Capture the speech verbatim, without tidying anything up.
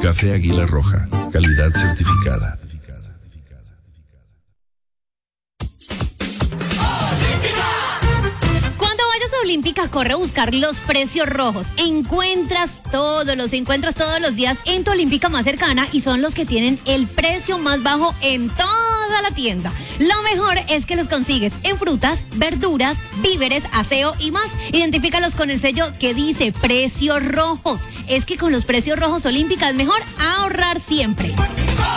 Café Águila Roja, calidad certificada. Olímpica corre a buscar los precios rojos. Encuentras todos los encuentras todos los días en tu Olímpica más cercana y son los que tienen el precio más bajo en toda la tienda. Lo mejor es que los consigues en frutas, verduras, víveres, aseo y más. Identifícalos con el sello que dice precios rojos. Es que con los precios rojos Olímpica es mejor ahorrar siempre.